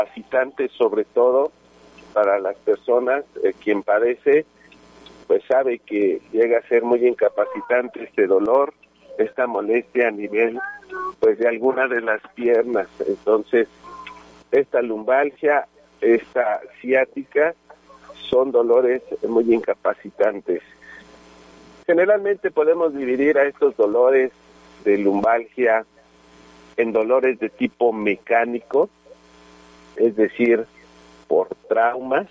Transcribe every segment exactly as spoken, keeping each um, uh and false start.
incapacitante, sobre todo para las personas, eh, quien padece, pues sabe que llega a ser muy incapacitante este dolor, esta molestia a nivel, pues, de alguna de las piernas. Entonces, esta lumbalgia, esta ciática, son dolores muy incapacitantes. Generalmente podemos dividir a estos dolores de lumbalgia en dolores de tipo mecánico, es decir, por traumas,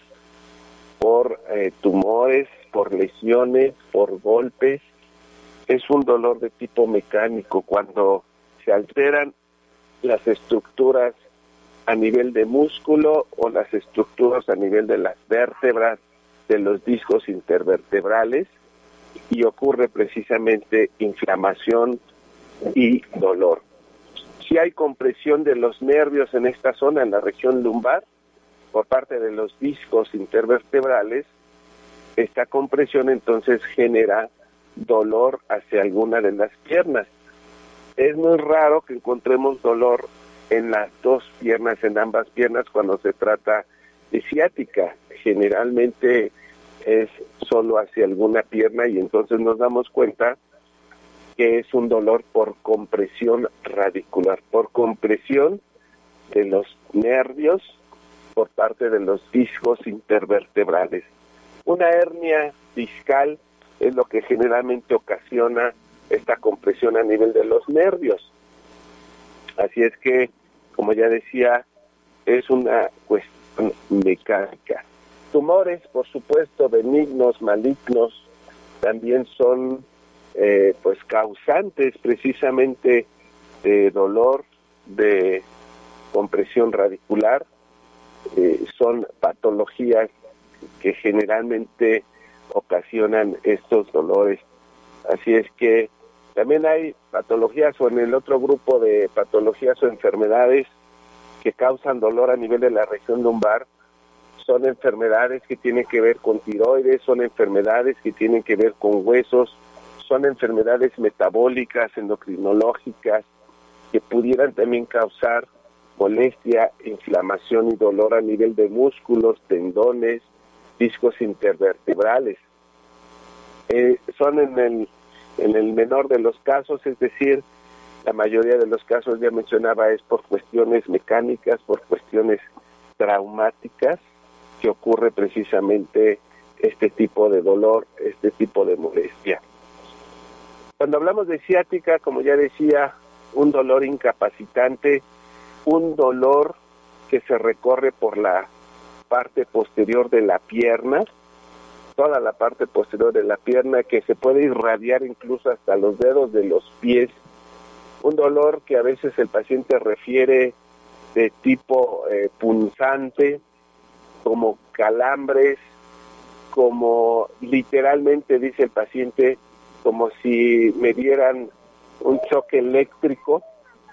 por eh, tumores, por lesiones, por golpes. Es un dolor de tipo mecánico cuando se alteran las estructuras a nivel de músculo o las estructuras a nivel de las vértebras, de los discos intervertebrales, y ocurre precisamente inflamación y dolor. Si hay compresión de los nervios en esta zona, en la región lumbar, por parte de los discos intervertebrales, esta compresión entonces genera dolor hacia alguna de las piernas. Es muy raro que encontremos dolor en las dos piernas, en ambas piernas, cuando se trata de ciática. Generalmente es solo hacia alguna pierna y entonces nos damos cuenta que es un dolor por compresión radicular, por compresión de los nervios por parte de los discos intervertebrales. Una hernia discal es lo que generalmente ocasiona esta compresión a nivel de los nervios. Así es que, como ya decía, es una cuestión mecánica. Tumores, por supuesto, benignos, malignos, también son eh, pues causantes precisamente de dolor, de compresión radicular. Eh, son patologías que generalmente ocasionan estos dolores. Así es que también hay patologías, o en el otro grupo de patologías o enfermedades que causan dolor a nivel de la región lumbar, son enfermedades que tienen que ver con tiroides, son enfermedades que tienen que ver con huesos, son enfermedades metabólicas, endocrinológicas, que pudieran también causar molestia, inflamación y dolor a nivel de músculos, tendones, discos intervertebrales. Eh, son en el, en el menor de los casos, es decir, la mayoría de los casos, ya mencionaba, es por cuestiones mecánicas, por cuestiones traumáticas, que ocurre precisamente este tipo de dolor, este tipo de molestia. Cuando hablamos de ciática, como ya decía, un dolor incapacitante, un dolor que se recorre por la parte posterior de la pierna, toda la parte posterior de la pierna, que se puede irradiar incluso hasta los dedos de los pies. Un dolor que a veces el paciente refiere de tipo eh, punzante, como calambres, como literalmente dice el paciente, como si me dieran un choque eléctrico.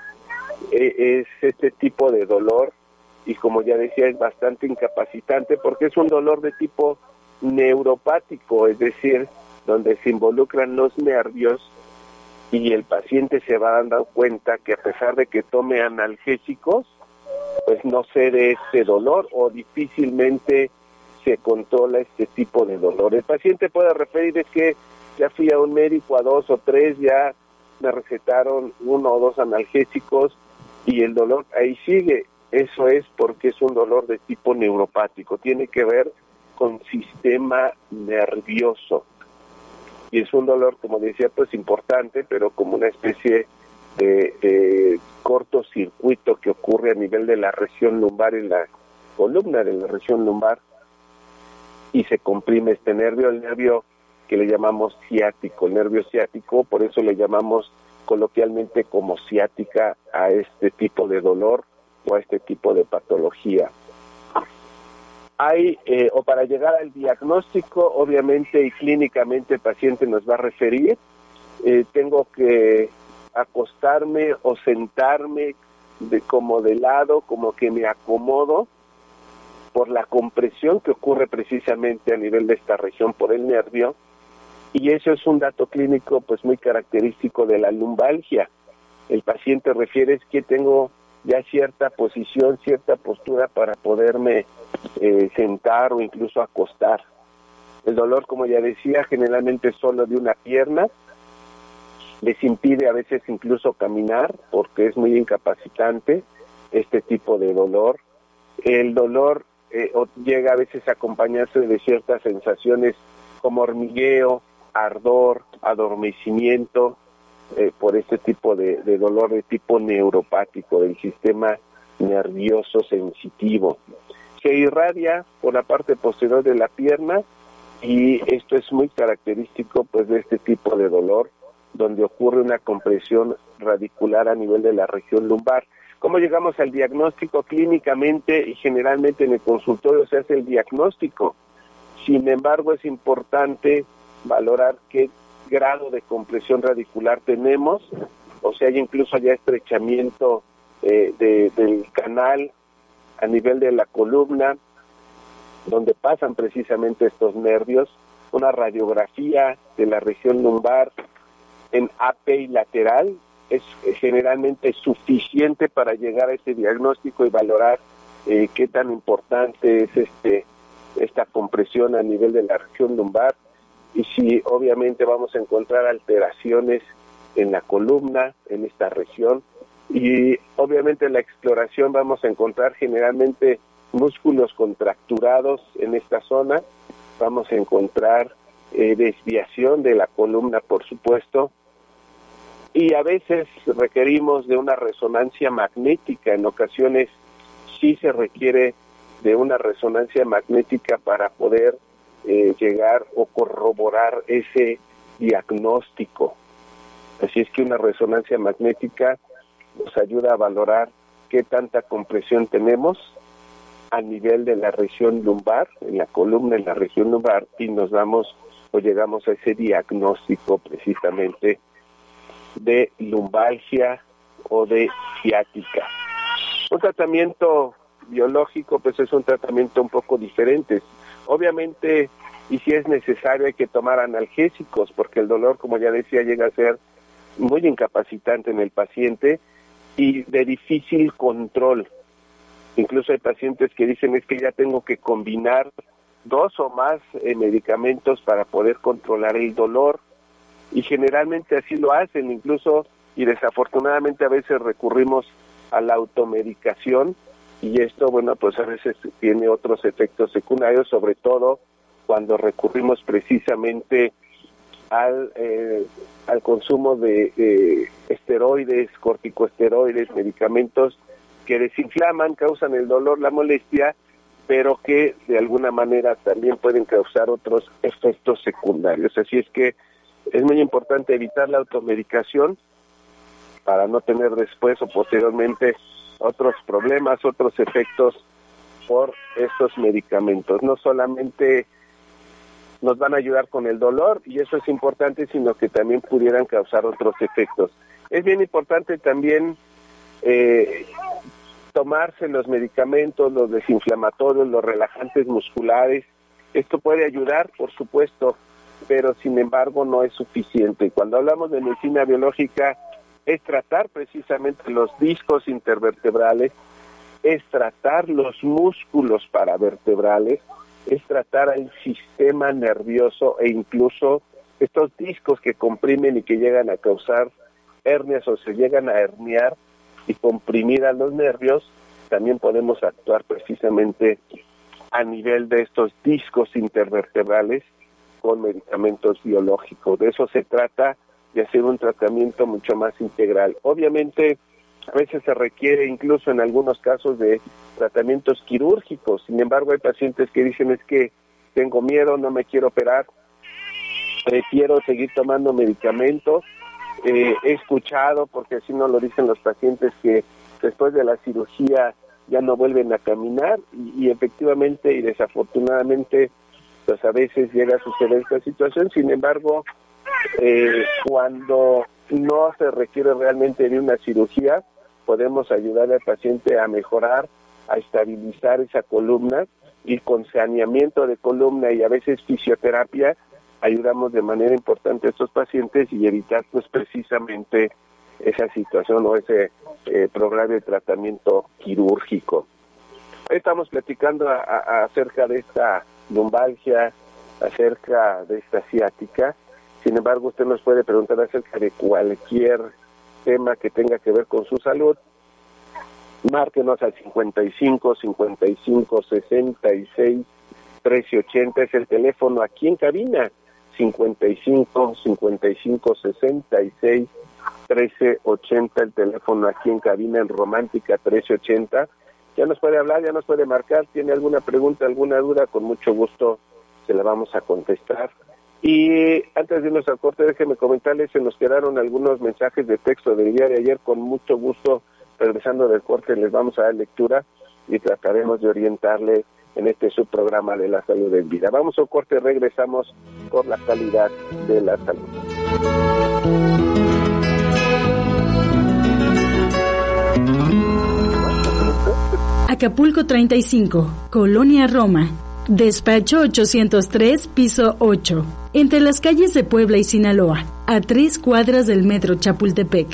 Eh, es este tipo de dolor, y como ya decía, es bastante incapacitante porque es un dolor de tipo neuropático, es decir, donde se involucran los nervios, y el paciente se va dando cuenta que a pesar de que tome analgésicos, pues no cede este dolor o difícilmente se controla este tipo de dolor. El paciente puede referir, es que ya fui a un médico, a dos o tres, ya me recetaron uno o dos analgésicos y el dolor ahí sigue. Eso es porque es un dolor de tipo neuropático, tiene que ver con sistema nervioso. Y es un dolor, como decía, pues importante, pero como una especie de, de cortocircuito que ocurre a nivel de la región lumbar, en la columna de la región lumbar, y se comprime este nervio, el nervio que le llamamos ciático, el nervio ciático, por eso le llamamos coloquialmente como ciática a este tipo de dolor o a este tipo de patología. Hay, eh, o para llegar al diagnóstico, obviamente y clínicamente el paciente nos va a referir, eh, tengo que acostarme o sentarme de, como de lado, como que me acomodo por la compresión que ocurre precisamente a nivel de esta región por el nervio, y eso es un dato clínico pues muy característico de la lumbalgia. El paciente refiere es que tengo ya cierta posición, cierta postura para poderme eh, sentar o incluso acostar. El dolor, como ya decía, generalmente solo de una pierna, les impide a veces incluso caminar porque es muy incapacitante este tipo de dolor. El dolor eh, llega a veces a acompañarse de ciertas sensaciones como hormigueo, ardor, adormecimiento, eh, por este tipo de, de dolor de tipo neuropático del sistema nervioso sensitivo. Se irradia por la parte posterior de la pierna y esto es muy característico pues de este tipo de dolor, donde ocurre una compresión radicular a nivel de la región lumbar. ¿Cómo llegamos al diagnóstico? Clínicamente y generalmente en el consultorio se hace el diagnóstico. Sin embargo, es importante valorar qué grado de compresión radicular tenemos, o sea, hay incluso ya estrechamiento eh, de, del canal a nivel de la columna, donde pasan precisamente estos nervios, una radiografía de la región lumbar en A P I lateral es generalmente suficiente para llegar a ese diagnóstico y valorar eh, qué tan importante es este esta compresión a nivel de la región lumbar y si obviamente vamos a encontrar alteraciones en la columna, en esta región, y obviamente en la exploración vamos a encontrar generalmente músculos contracturados en esta zona, vamos a encontrar eh, desviación de la columna, por supuesto, y a veces requerimos de una resonancia magnética, en ocasiones sí se requiere de una resonancia magnética para poder eh, llegar o corroborar ese diagnóstico. Así es que una resonancia magnética nos ayuda a valorar qué tanta compresión tenemos a nivel de la región lumbar, en la columna, en la región lumbar, y nos damos o llegamos a ese diagnóstico precisamente de lumbalgia o de ciática. Un tratamiento biológico pues es un tratamiento un poco diferente. Obviamente, y si es necesario, hay que tomar analgésicos, porque el dolor, como ya decía, llega a ser muy incapacitante en el paciente y de difícil control. Incluso hay pacientes que dicen es que ya tengo que combinar dos o más eh, medicamentos para poder controlar el dolor, y generalmente así lo hacen, incluso, y desafortunadamente a veces recurrimos a la automedicación, y esto, bueno, pues a veces tiene otros efectos secundarios, sobre todo cuando recurrimos precisamente al eh, al consumo de eh, esteroides, corticosteroides, medicamentos que desinflaman, causan el dolor, la molestia, pero que de alguna manera también pueden causar otros efectos secundarios. Así es que es muy importante evitar la automedicación para no tener después o posteriormente otros problemas, otros efectos por estos medicamentos. No solamente nos van a ayudar con el dolor, y eso es importante, sino que también pudieran causar otros efectos. Es bien importante también eh, tomarse los medicamentos, los desinflamatorios, los relajantes musculares. Esto puede ayudar, por supuesto, pero sin embargo no es suficiente. Cuando hablamos de medicina biológica, es tratar precisamente los discos intervertebrales, es tratar los músculos paravertebrales, es tratar el sistema nervioso e incluso estos discos que comprimen y que llegan a causar hernias o se llegan a herniar y comprimir a los nervios. También podemos actuar precisamente a nivel de estos discos intervertebrales con medicamentos biológicos. De eso se trata, de hacer un tratamiento mucho más integral. Obviamente, a veces se requiere incluso en algunos casos de tratamientos quirúrgicos. Sin embargo, hay pacientes que dicen es que tengo miedo, no me quiero operar, prefiero seguir tomando medicamentos. Eh, he escuchado, porque así nos lo dicen los pacientes, que después de la cirugía ya no vuelven a caminar y, y efectivamente y desafortunadamente pues a veces llega a suceder esta situación. Sin embargo, eh, cuando no se requiere realmente de una cirugía, podemos ayudar al paciente a mejorar, a estabilizar esa columna, y con saneamiento de columna y a veces fisioterapia ayudamos de manera importante a estos pacientes y evitar pues precisamente esa situación o ese eh, programa de tratamiento quirúrgico. Hoy estamos platicando a, a, acerca de esta lumbalgia, acerca de esta ciática. Sin embargo, usted nos puede preguntar acerca de cualquier tema que tenga que ver con su salud. Márquenos al cincuenta y cinco, cincuenta y cinco, sesenta y seis, trece ochenta, es el teléfono aquí en cabina, cincuenta y cinco, cincuenta y cinco, sesenta y seis, trece ochenta, el teléfono aquí en cabina en Romántica trece ochenta. Ya nos puede hablar, ya nos puede marcar, tiene alguna pregunta, alguna duda, con mucho gusto se la vamos a contestar. Y antes de irnos al corte, déjeme comentarles, se nos quedaron algunos mensajes de texto del día de ayer, con mucho gusto, regresando del corte, les vamos a dar lectura y trataremos de orientarle en este subprograma de la salud en vida. Vamos al corte, regresamos por la calidad de la salud. Acapulco treinta y cinco, Colonia Roma. Despacho ochocientos tres, piso ocho. Entre las calles de Puebla y Sinaloa, a tres cuadras del metro Chapultepec.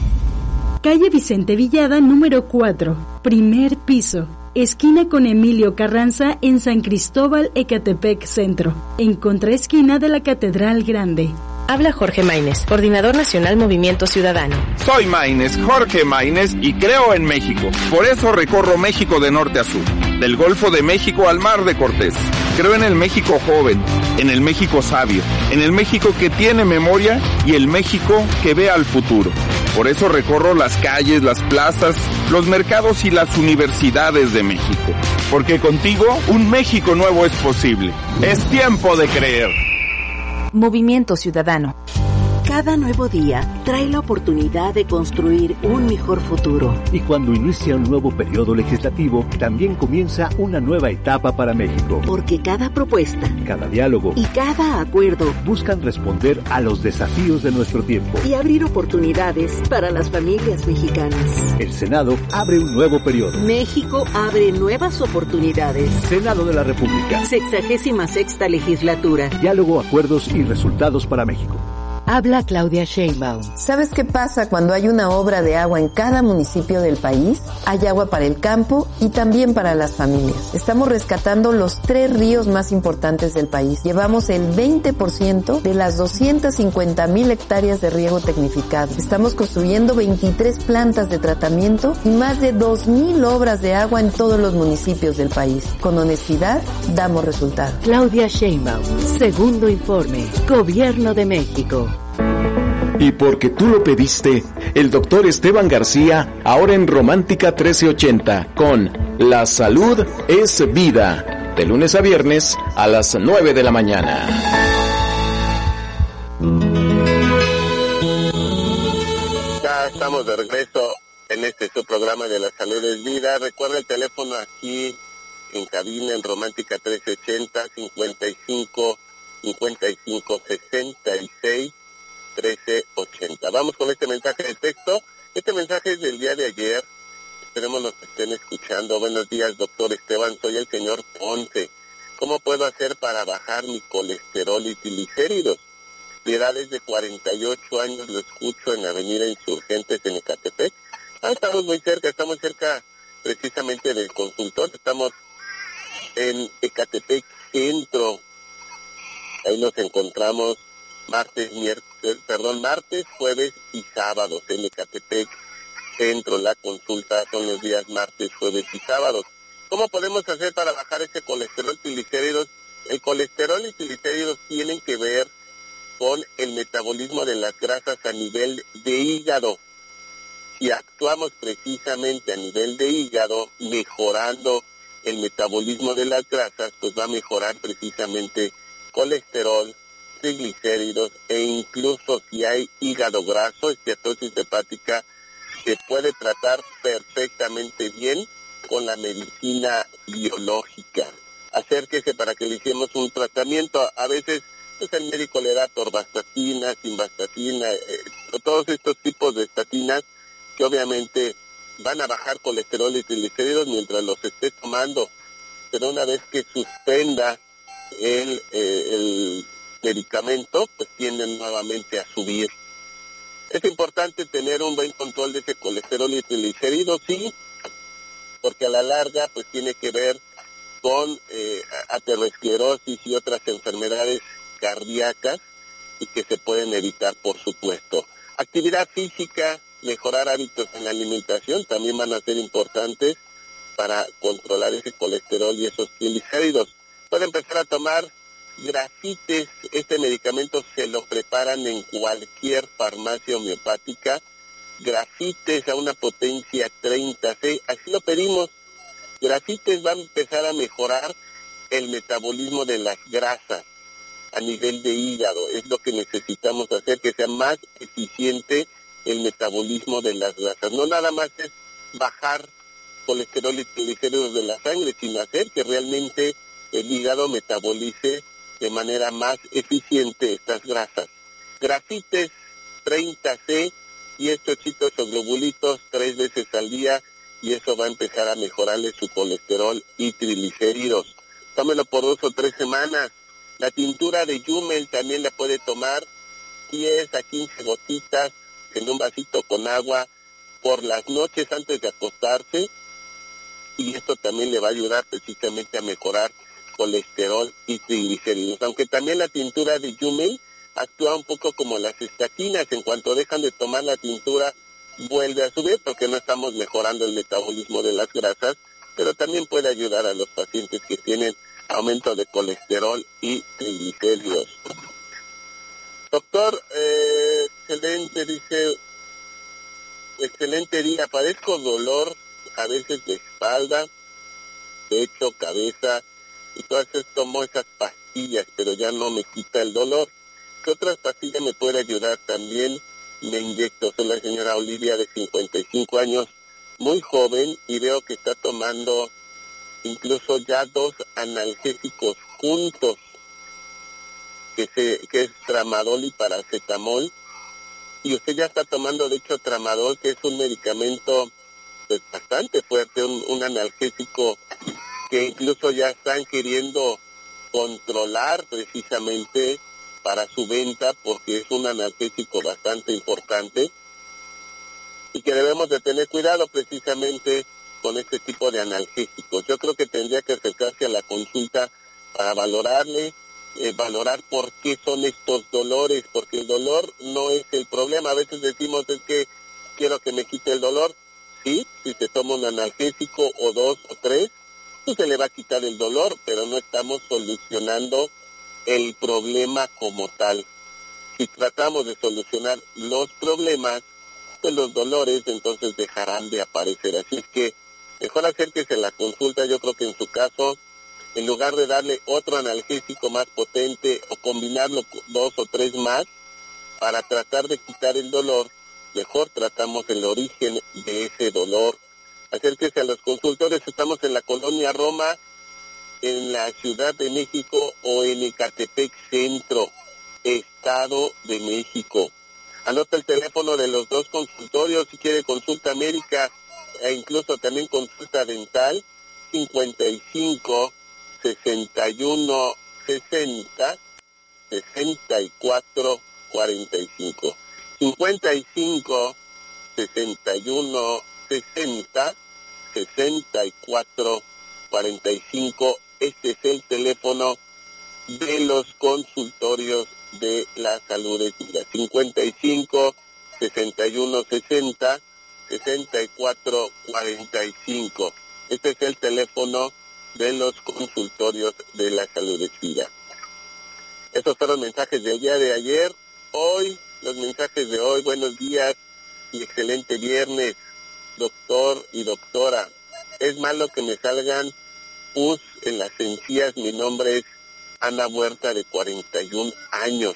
Calle Vicente Villada, número cuatro, primer piso. Esquina con Emilio Carranza en San Cristóbal, Ecatepec Centro, en contraesquina de la Catedral Grande. Habla Jorge Maínez, Coordinador Nacional Movimiento Ciudadano. Soy Maínez, Jorge Maínez, y creo en México. Por eso recorro México de norte a sur, del Golfo de México al Mar de Cortés. Creo en el México joven, en el México sabio, en el México que tiene memoria y el México que ve al futuro. Por eso recorro las calles, las plazas, los mercados y las universidades de México. Porque contigo un México nuevo es posible. Es tiempo de creer. Movimiento Ciudadano. Cada nuevo día trae la oportunidad de construir un mejor futuro. Y cuando inicia un nuevo periodo legislativo, también comienza una nueva etapa para México. Porque cada propuesta, cada diálogo y cada acuerdo buscan responder a los desafíos de nuestro tiempo y abrir oportunidades para las familias mexicanas. El Senado abre un nuevo periodo. México abre nuevas oportunidades. Senado de la República. Sexagésima sexta legislatura. Diálogo, acuerdos y resultados para México. Habla Claudia Sheinbaum. ¿Sabes qué pasa cuando hay una obra de agua en cada municipio del país? Hay agua para el campo y también para las familias. Estamos rescatando los tres ríos más importantes del país. Llevamos el veinte por ciento de las doscientas cincuenta mil hectáreas de riego tecnificado. Estamos construyendo veintitrés plantas de tratamiento y más de dos mil obras de agua en todos los municipios del país. Con honestidad, damos resultados. Claudia Sheinbaum. Segundo informe. Gobierno de México. Y porque tú lo pediste, el doctor Esteban García, ahora en Romántica trece ochenta, con La Salud es Vida, de lunes a viernes a las nueve de la mañana. Ya estamos de regreso en este su programa de La Salud es Vida. Recuerda el teléfono aquí en cabina en Romántica trece ochenta, cincuenta y cinco, cincuenta y cinco, sesenta y seis, trece ochenta. Vamos con este mensaje de texto. Este mensaje es del día de ayer. Esperemos nos estén escuchando. Buenos días, doctor Esteban. Soy el señor Ponce. ¿Cómo puedo hacer para bajar mi colesterol y triglicéridos? Mi edad es de cuarenta y ocho años. Lo escucho en Avenida Insurgentes en Ecatepec. Ah, estamos muy cerca. Estamos cerca precisamente del consultor. Estamos en Ecatepec Centro. Ahí nos encontramos martes, miércoles, perdón, martes, jueves y sábados en Ecatepec Centro. La consulta son los días martes, jueves y sábados. ¿Cómo podemos hacer para bajar ese colesterol y triglicéridos? El colesterol y triglicéridos tienen que ver con el metabolismo de las grasas a nivel de hígado. Si actuamos precisamente a nivel de hígado, mejorando el metabolismo de las grasas, pues va a mejorar precisamente colesterol, triglicéridos e incluso si hay hígado graso, esteatosis hepática, se puede tratar perfectamente bien con la medicina biológica. Acérquese para que le hiciéramos un tratamiento. A veces pues el médico le da torvastatina, simvastatina, eh, todos estos tipos de estatinas que obviamente van a bajar colesterol y triglicéridos mientras los esté tomando. Pero una vez que suspenda el, eh, el medicamento, pues tienden nuevamente a subir. Es importante tener un buen control de ese colesterol y triglicéridos, sí, porque a la larga pues tiene que ver con eh, aterosclerosis y otras enfermedades cardíacas y que se pueden evitar, por supuesto. Actividad física, mejorar hábitos en la alimentación también van a ser importantes para controlar ese colesterol y esos triglicéridos. Puede empezar a tomar Grafites. Este medicamento se lo preparan en cualquier farmacia homeopática. Grafites a una potencia treinta C, así lo pedimos. Grafites va a empezar a mejorar el metabolismo de las grasas a nivel de hígado. Es lo que necesitamos hacer, que sea más eficiente el metabolismo de las grasas. No nada más es bajar colesterol y triglicéridos de la sangre, sino hacer que realmente el hígado metabolice de manera más eficiente estas grasas. Grafites treinta C y estos chitos o globulitos tres veces al día, y eso va a empezar a mejorarle su colesterol y triglicéridos. Tómelo por dos o tres semanas. La tintura de Yumel también la puede tomar diez a quince gotitas en un vasito con agua por las noches antes de acostarse, y esto también le va a ayudar precisamente a mejorar colesterol y triglicéridos. Aunque también la tintura de Yumel actúa un poco como las estatinas. En cuanto dejan de tomar la tintura, vuelve a subir porque no estamos mejorando el metabolismo de las grasas, pero también puede ayudar a los pacientes que tienen aumento de colesterol y triglicéridos. Doctor, eh, excelente, dice, excelente día, padezco dolor a veces de espalda, pecho, cabeza, y todas veces tomo esas pastillas, pero ya no me quita el dolor. ¿Qué otras pastillas me puede ayudar? También me inyecto. Soy la señora Olivia, de cincuenta y cinco años, muy joven, y veo que está tomando incluso ya dos analgésicos juntos, que se que es tramadol y paracetamol, y usted ya está tomando de hecho tramadol, que es un medicamento pues bastante fuerte, un, un analgésico que incluso ya están queriendo controlar precisamente para su venta, porque es un analgésico bastante importante y que debemos de tener cuidado precisamente con este tipo de analgésicos. Yo creo que tendría que acercarse a la consulta para valorarle, eh, valorar por qué son estos dolores, porque el dolor no es el problema. A veces decimos, es que quiero que me quite el dolor. Sí, si se toma un analgésico o dos o tres, pues se le va a quitar el dolor, pero no estamos solucionando el problema como tal. Si tratamos de solucionar los problemas, pues los dolores entonces dejarán de aparecer. Así es que mejor acérquese a la consulta. Yo creo que en su caso, en lugar de darle otro analgésico más potente o combinarlo con dos o tres más para tratar de quitar el dolor, mejor tratamos el origen de ese dolor. Acérquese a los consultores. Estamos en la Colonia Roma, en la Ciudad de México, o en Ecatepec Centro, Estado de México. Anota el teléfono de los dos consultorios si quiere consulta médica e incluso también consulta dental: cincuenta y cinco, sesenta y uno, sesenta, sesenta y cuatro, cuarenta y cinco. cincuenta y cinco, sesenta y uno, sesenta, sesenta y cuatro, cuarenta y cinco. Este es el teléfono de los consultorios de la salud de vida. cincuenta y cinco, sesenta y uno, sesenta, sesenta y cuatro, cuarenta y cinco. Este es el teléfono de los consultorios de la salud de vida. Estos fueron mensajes del día de ayer. Hoy, los mensajes de hoy: buenos días y excelente viernes, doctor y doctora. Es malo que me salgan pus en las encías. Mi nombre es Ana Huerta, de cuarenta y un años.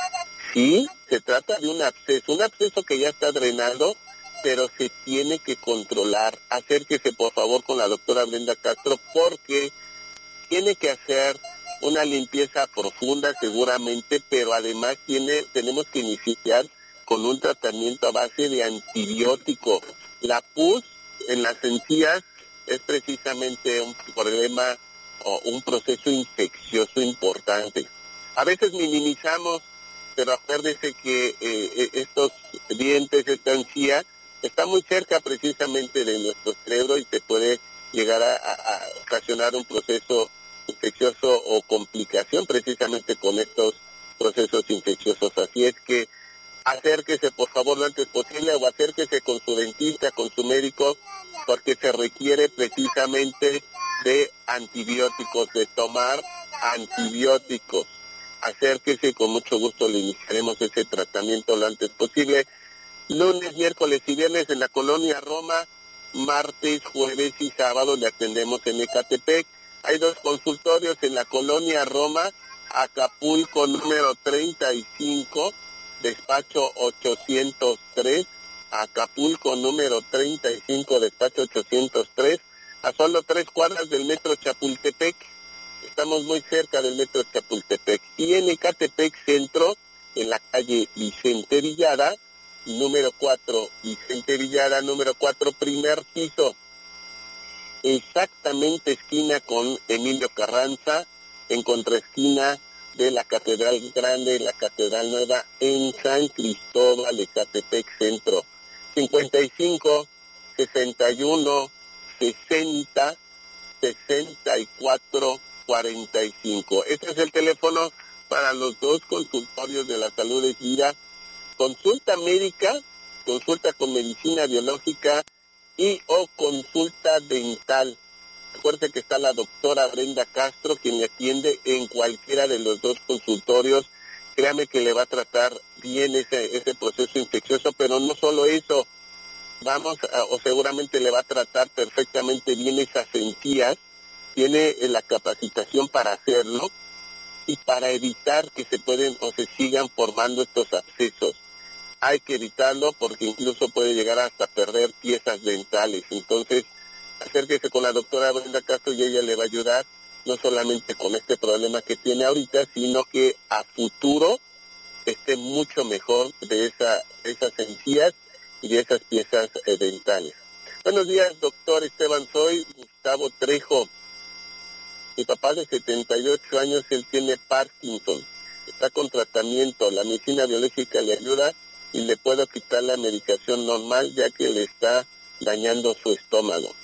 Sí, se trata de un absceso, un absceso que ya está drenado, pero se tiene que controlar. Acérquese por favor con la doctora Brenda Castro, porque tiene que hacer una limpieza profunda seguramente, pero además tiene tenemos que iniciar con un tratamiento a base de antibiótico. La pus en las encías es precisamente un problema o un proceso infeccioso importante. A veces minimizamos pero acuérdese que eh, estos dientes, esta encía, está muy cerca precisamente de nuestro cerebro y se puede llegar a, a, a ocasionar un proceso infeccioso o complicación precisamente con estos procesos infecciosos. Así es que acérquese por favor lo antes posible o acérquese con su dentista, con su médico, porque se requiere precisamente de antibióticos, de tomar antibióticos. Acérquese y con mucho gusto le iniciaremos ese tratamiento lo antes posible. Lunes, miércoles y viernes en la Colonia Roma, martes, jueves y sábado le atendemos en Ecatepec. Hay dos consultorios en la Colonia Roma, Acapulco número treinta y cinco, despacho ochocientos tres, Acapulco número treinta y cinco, despacho ochocientos tres, a solo tres cuadras del metro Chapultepec. Estamos muy cerca del metro Chapultepec. Y en Ecatepec Centro, en la calle Vicente Villada, número cuatro, Vicente Villada, número cuatro, primer piso, exactamente esquina con Emilio Carranza, en contraesquina de la Catedral Grande, la Catedral Nueva, en San Cristóbal, Ecatepec Centro. cincuenta y cinco, sesenta y uno, sesenta, sesenta y cuatro, cuarenta y cinco. Este es el teléfono para los dos consultorios de la Salud es Vida. Consulta médica, consulta con medicina biológica y o consulta dental. Recuerde que está la doctora Brenda Castro, quien le atiende en cualquiera de los dos consultorios. Créame que le va a tratar bien ese, ese proceso infeccioso, pero no solo eso, vamos a, o seguramente le va a tratar perfectamente bien esas encías, tiene la capacitación para hacerlo y para evitar que se pueden o se sigan formando estos abscesos. Hay que evitarlo porque incluso puede llegar hasta perder piezas dentales. Entonces, acérquese con la doctora Brenda Castro y ella le va a ayudar no solamente con este problema que tiene ahorita, sino que a futuro esté mucho mejor de esa, esas encías y de esas piezas eh, dentales. Buenos días, doctor Esteban. Soy Gustavo Trejo. Mi papá de setenta y ocho años, él tiene Parkinson. Está con tratamiento. La medicina biológica le ayuda y le puedo quitar la medicación normal ya que le está dañando su estómago.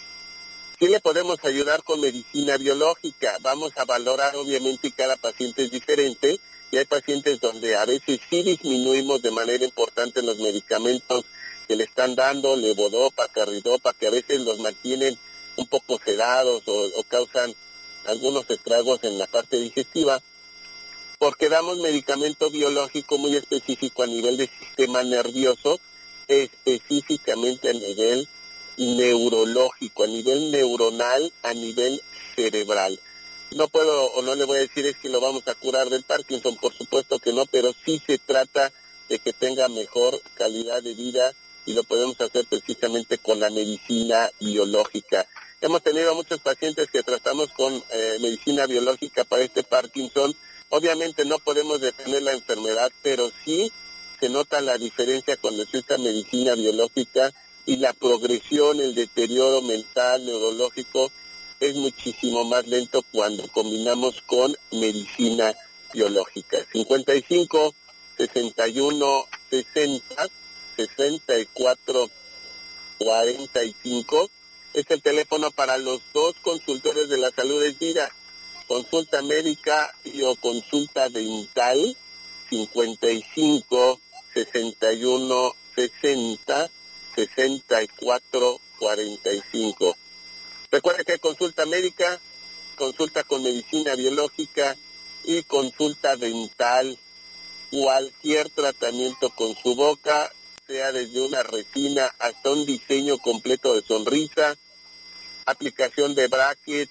Sí le podemos ayudar con medicina biológica. Vamos a valorar, obviamente, cada paciente es diferente y hay pacientes donde a veces sí disminuimos de manera importante los medicamentos que le están dando, levodopa, carridopa, que a veces los mantienen un poco sedados o, o causan algunos estragos en la parte digestiva, porque damos medicamento biológico muy específico a nivel de sistema nervioso, específicamente a nivel neurológico, a nivel neuronal, a nivel cerebral. No puedo o no le voy a decir es que lo vamos a curar del Parkinson, por supuesto que no, pero sí se trata de que tenga mejor calidad de vida y lo podemos hacer precisamente con la medicina biológica. Hemos tenido muchos pacientes que tratamos con eh, medicina biológica para este Parkinson. Obviamente no podemos detener la enfermedad, pero sí se nota la diferencia cuando se usa medicina biológica y la progresión, el deterioro mental, neurológico, es muchísimo más lento cuando combinamos con medicina biológica. cincuenta y cinco, sesenta y uno, sesenta, sesenta y cuatro, cuarenta y cinco. Es el teléfono para los dos consultores de la Salud es Vida. Consulta médica y o consulta dental, cincuenta y cinco, sesenta y uno, sesenta, sesenta y cuatro, cuarenta y cinco. Recuerda que hay consulta médica, consulta con medicina biológica y consulta dental. Cualquier tratamiento con su boca, sea desde una resina hasta un diseño completo de sonrisa, aplicación de brackets,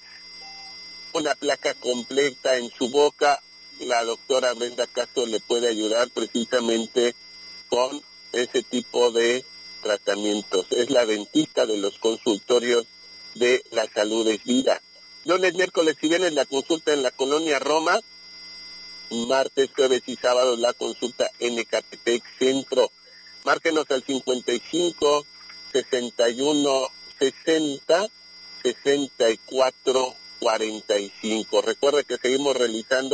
una placa completa en su boca, la doctora Brenda Castro le puede ayudar precisamente con ese tipo de tratamientos. Es la dentista de los consultorios de la Salud es Vida. Lunes, miércoles y viernes la consulta en la Colonia Roma, martes, jueves y sábados la consulta en Ecatepec Centro. Márquenos al cincuenta y cinco, sesenta y uno, sesenta, sesenta y cuatro, cuarenta y cinco. Recuerde que seguimos realizando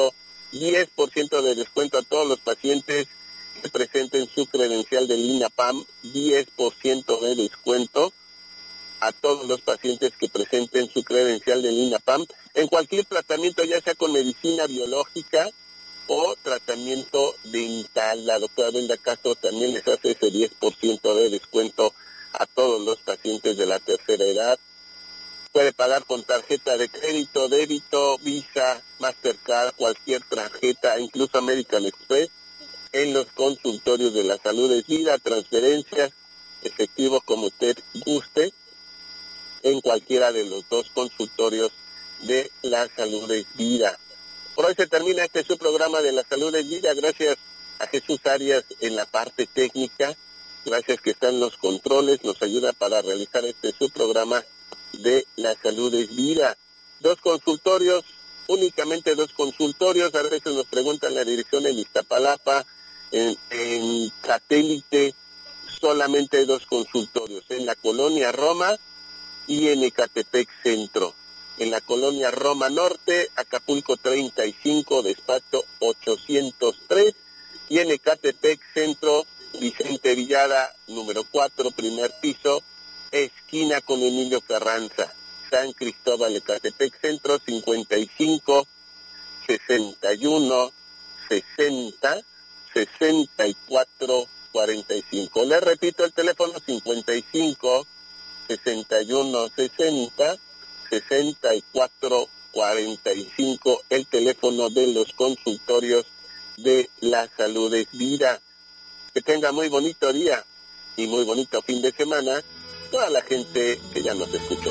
diez por ciento de descuento a todos los pacientes que presenten su credencial del INAPAM, diez por ciento de descuento a todos los pacientes que presenten su credencial del INAPAM en cualquier tratamiento, ya sea con medicina biológica o tratamiento dental. La doctora Brenda Castro también les hace ese diez por ciento de descuento a todos los pacientes de la tercera edad. Puede pagar con tarjeta de crédito, débito, Visa, Mastercard, cualquier tarjeta, incluso American Express, en los consultorios de La Salud es Vida, transferencias, efectivo como usted guste, en cualquiera de los dos consultorios de La Salud es Vida. Por hoy se termina este su programa de La Salud es Vida. Gracias a Jesús Arias en la parte técnica, gracias que está en los controles, nos ayuda para realizar este su programa de La Salud es Vida. Dos consultorios, únicamente dos consultorios, a veces nos preguntan la dirección en Iztapalapa, en, en Satélite, solamente hay dos consultorios, en la Colonia Roma y en Ecatepec Centro. En la Colonia Roma Norte, Acapulco treinta y cinco, despacho ochocientos tres, y en Ecatepec Centro, Vicente Villada, número cuatro, primer piso, esquina con Emilio Carranza, San Cristóbal, Ecatepec Centro, cincuenta y cinco, sesenta y uno, sesenta, sesenta y cuatro, cuarenta y cinco. Le repito el teléfono, cincuenta y cinco, sesenta y uno, sesenta, sesenta y cuatro, cuarenta y cinco, el teléfono de los consultorios de La Salud es Vida. Que tenga muy bonito día y muy bonito fin de semana toda la gente que ya nos escuchó.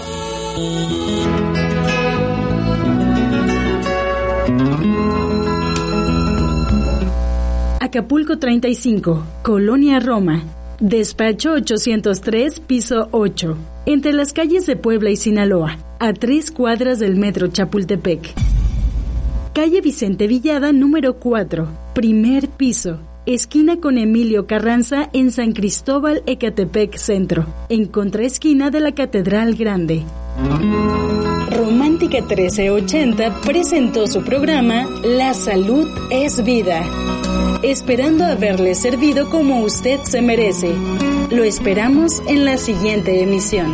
Acapulco treinta y cinco, Colonia Roma, despacho ochocientos tres, piso ocho, entre las calles de Puebla y Sinaloa, a tres cuadras del metro Chapultepec. Calle Vicente Villada, número cuatro, primer piso, esquina con Emilio Carranza en San Cristóbal, Ecatepec Centro, en contraesquina de la Catedral Grande. Romántica trece ochenta presentó su programa La Salud es Vida, esperando haberle servido como usted se merece. Lo esperamos en la siguiente emisión.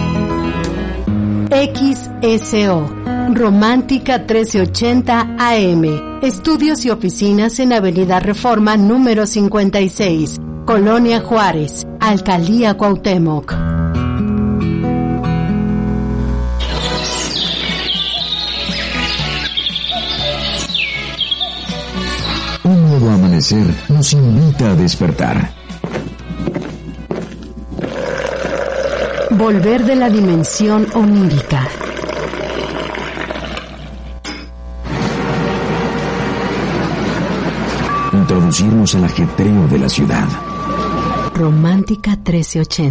X S O Romántica trece ochenta A M. Estudios y oficinas en Avenida Reforma número cincuenta y seis, Colonia Juárez, Alcaldía Cuauhtémoc. Un nuevo amanecer nos invita a despertar. Volver de la dimensión onírica. Introducirnos al ajetreo de la ciudad. Romántica trece ochenta.